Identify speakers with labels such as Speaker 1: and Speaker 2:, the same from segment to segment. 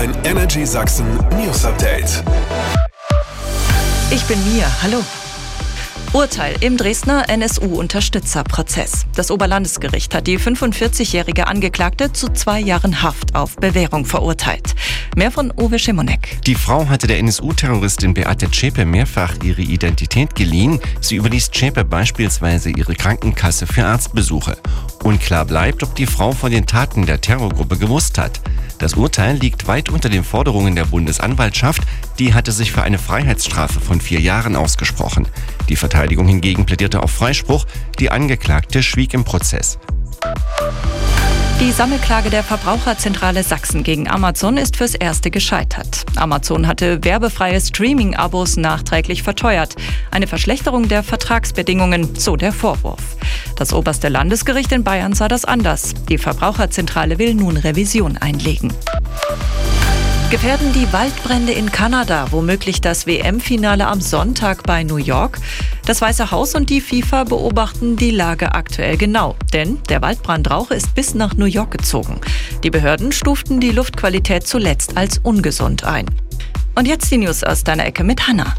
Speaker 1: Ein Energy Sachsen News Update.
Speaker 2: Ich bin Mia, hallo. Urteil im Dresdner NSU-Unterstützerprozess. Das Oberlandesgericht hat die 45-jährige Angeklagte zu 2 Jahren Haft auf Bewährung verurteilt. Mehr von Uwe Schimonek.
Speaker 3: Die Frau hatte der NSU-Terroristin Beate Zschäpe mehrfach ihre Identität geliehen. Sie überließ Zschäpe beispielsweise ihre Krankenkasse für Arztbesuche. Unklar bleibt, ob die Frau von den Taten der Terrorgruppe gewusst hat. Das Urteil liegt weit unter den Forderungen der Bundesanwaltschaft. Die hatte sich für eine Freiheitsstrafe von 4 Jahren ausgesprochen. Die Verteidigung hingegen plädierte auf Freispruch. Die Angeklagte schwieg im Prozess.
Speaker 2: Die Sammelklage der Verbraucherzentrale Sachsen gegen Amazon ist fürs Erste gescheitert. Amazon hatte werbefreie Streaming-Abos nachträglich verteuert. Eine Verschlechterung der Vertragsbedingungen, so der Vorwurf. Das oberste Landesgericht in Bayern sah das anders. Die Verbraucherzentrale will nun Revision einlegen. Gefährden die Waldbrände in Kanada womöglich das WM-Finale am Sonntag bei New York? Das Weiße Haus und die FIFA beobachten die Lage aktuell genau. Denn der Waldbrandrauch ist bis nach New York gezogen. Die Behörden stuften die Luftqualität zuletzt als ungesund ein. Und jetzt die News aus deiner Ecke mit Hanna.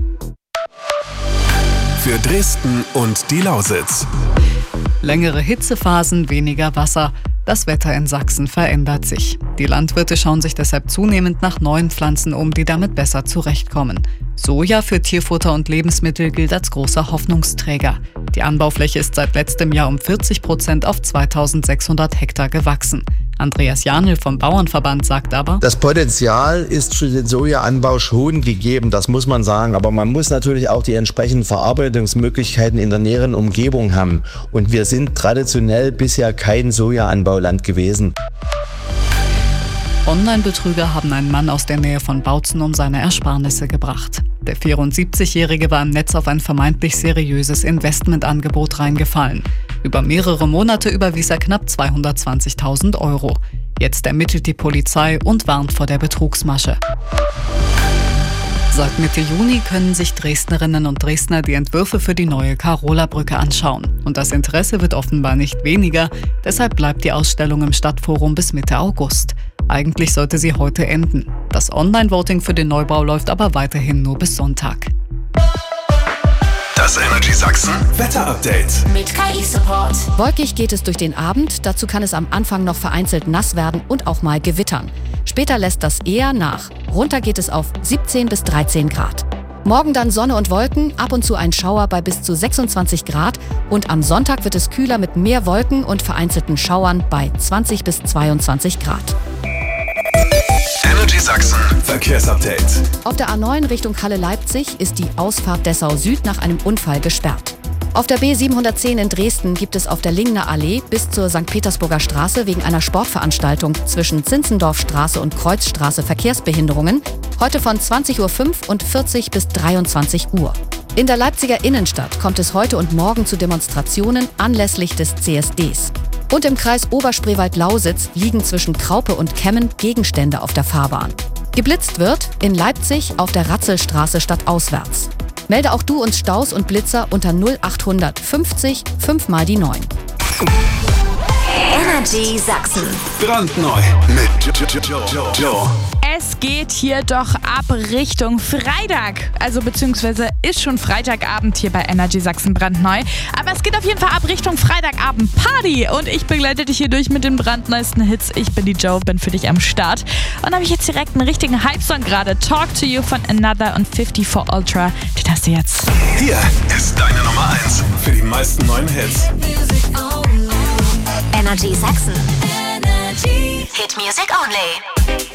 Speaker 1: Für Dresden und die Lausitz.
Speaker 4: Längere Hitzephasen, weniger Wasser. Das Wetter in Sachsen verändert sich. Die Landwirte schauen sich deshalb zunehmend nach neuen Pflanzen um, die damit besser zurechtkommen. Soja für Tierfutter und Lebensmittel gilt als großer Hoffnungsträger. Die Anbaufläche ist seit letztem Jahr um 40% auf 2600 Hektar gewachsen. Andreas Janel vom Bauernverband sagt aber:
Speaker 5: Das Potenzial ist für den Sojaanbau schon gegeben, das muss man sagen. Aber man muss natürlich auch die entsprechenden Verarbeitungsmöglichkeiten in der näheren Umgebung haben. Und wir sind traditionell bisher kein Sojaanbauland gewesen.
Speaker 4: Online-Betrüger haben einen Mann aus der Nähe von Bautzen um seine Ersparnisse gebracht. Der 74-Jährige war im Netz auf ein vermeintlich seriöses Investmentangebot reingefallen. Über mehrere Monate überwies er knapp 220.000 €. Jetzt ermittelt die Polizei und warnt vor der Betrugsmasche. Seit Mitte Juni können sich Dresdnerinnen und Dresdner die Entwürfe für die neue Karola-Brücke anschauen. Und das Interesse wird offenbar nicht weniger. Deshalb bleibt die Ausstellung im Stadtforum bis Mitte August. Eigentlich sollte sie heute enden. Das Online-Voting für den Neubau läuft aber weiterhin nur bis Sonntag.
Speaker 1: Das Energy Sachsen Wetter-Update.
Speaker 6: Mit KI-Support.
Speaker 7: Wolkig geht es durch den Abend. Dazu kann es am Anfang noch vereinzelt nass werden und auch mal gewittern. Später lässt das eher nach. Runter geht es auf 17 bis 13 Grad. Morgen dann Sonne und Wolken, ab und zu ein Schauer bei bis zu 26 Grad. Und am Sonntag wird es kühler mit mehr Wolken und vereinzelten Schauern bei 20 bis 22 Grad.
Speaker 1: Energy Sachsen Verkehrsupdate.
Speaker 7: Auf der A9 Richtung Halle-Leipzig ist die Ausfahrt Dessau Süd nach einem Unfall gesperrt. Auf der B710 in Dresden gibt es auf der Lingner Allee bis zur St. Petersburger Straße wegen einer Sportveranstaltung zwischen Zinzendorfstraße und Kreuzstraße Verkehrsbehinderungen. Heute von 20:05 Uhr und 40 bis 23 Uhr. In der Leipziger Innenstadt kommt es heute und morgen zu Demonstrationen anlässlich des CSDs. Und im Kreis Oberspreewald-Lausitz liegen zwischen Kraupe und Kemmen Gegenstände auf der Fahrbahn. Geblitzt wird in Leipzig auf der Ratzelstraße stadtauswärts. Melde auch du uns Staus und Blitzer unter 0800 50 5 mal die 9.
Speaker 6: Energy Sachsen.
Speaker 1: Brandneu mit Joe.
Speaker 8: Es geht hier doch ab Richtung Freitag. Also beziehungsweise ist schon Freitagabend hier bei Energy Sachsen brandneu. Aber es geht auf jeden Fall ab Richtung Freitagabend Party. Und ich begleite dich hier durch mit den brandneuesten Hits. Ich bin die Joe, bin für dich am Start. Und habe ich jetzt direkt einen richtigen Hype-Song gerade. Talk to You von Another und 54 Ultra. Den hast du jetzt.
Speaker 1: Hier ist deine Nummer 1 für die meisten neuen Hits.
Speaker 6: Energy Sachsen. Hit Music Only.